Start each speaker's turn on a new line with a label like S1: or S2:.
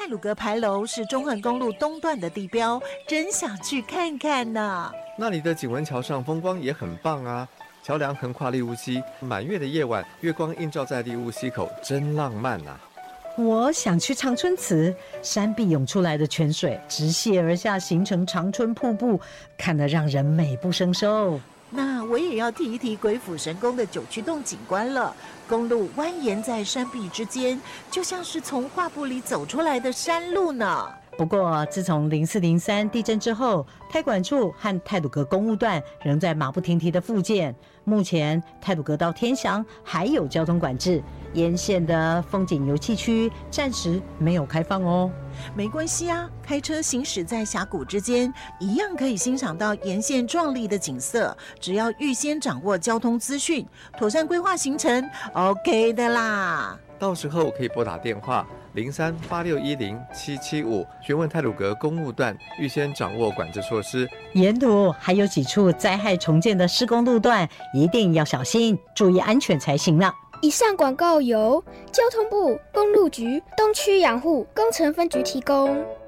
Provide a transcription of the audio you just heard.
S1: 太鲁阁牌楼是中横公路东段的地标，真想去看看呢。
S2: 那里的景文桥上风光也很棒啊，桥梁横跨利乌溪，满月的夜晚，月光映照在利乌溪口，真浪漫啊。
S3: 我想去长春祠，山壁涌出来的泉水直泻而下，形成长春瀑布，看得让人美不胜收。
S1: 那我也要提一提鬼斧神工的九曲洞景观了。公路蜿蜒在山壁之间，就像是从画布里走出来的山路呢。
S3: 不过自从04、03地震之后，太管处和太鲁阁公务段仍在马不停蹄的复建。目前太鲁阁到天祥还有交通管制，沿线的风景游憩区暂时没有开放哦。
S1: 没关系啊，开车行驶在峡谷之间，一样可以欣赏到沿线壮丽的景色。只要预先掌握交通资讯，妥善规划行程 ，OK 的啦。
S2: 到时候可以拨打电话0386107775，询问太鲁阁公务段，预先掌握管制措施。
S3: 沿途还有几处灾害重建的施工路段，一定要小心，注意安全才行了。
S4: 以上广告由交通部公路局东区养护工程分局提供。